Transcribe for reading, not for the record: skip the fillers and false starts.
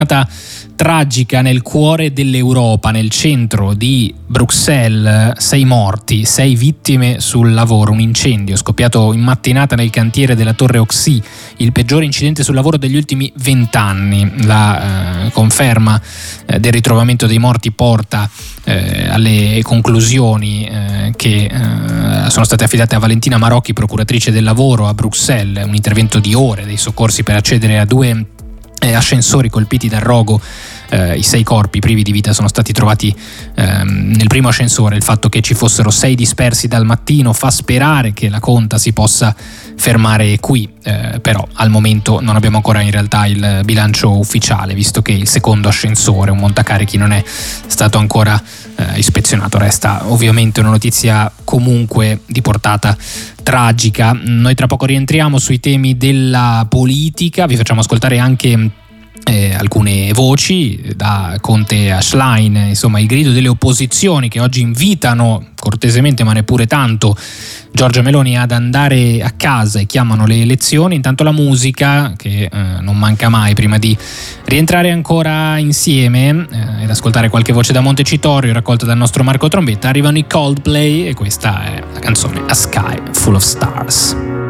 tragica nel cuore dell'Europa, nel centro di Bruxelles. 6 morti, 6 vittime sul lavoro. Un incendio scoppiato in mattinata nel cantiere della Torre Oxy, il peggiore incidente sul lavoro degli ultimi 20 anni. La conferma del ritrovamento dei morti porta alle conclusioni che sono state affidate a Valentina Marocchi, procuratrice del lavoro a Bruxelles. Un intervento di ore dei soccorsi per accedere a 2 ascensori colpiti dal rogo. I 6 corpi privi di vita sono stati trovati nel primo ascensore. Il fatto che ci fossero 6 dispersi dal mattino fa sperare che la conta si possa fermare qui, però al momento non abbiamo ancora in realtà il bilancio ufficiale, visto che il secondo ascensore, un montacarichi, non è stato ancora ispezionato. Resta ovviamente una notizia comunque di portata tragica. Noi tra poco rientriamo sui temi della politica, vi facciamo ascoltare anche alcune voci, da Conte a Schlein, insomma il grido delle opposizioni che oggi invitano cortesemente ma neppure tanto Giorgia Meloni ad andare a casa e chiamano le elezioni. Intanto la musica che non manca mai prima di rientrare ancora insieme ed ascoltare qualche voce da Montecitorio raccolta dal nostro Marco Trombetta. Arrivano i Coldplay e questa è la canzone A Sky Full of Stars.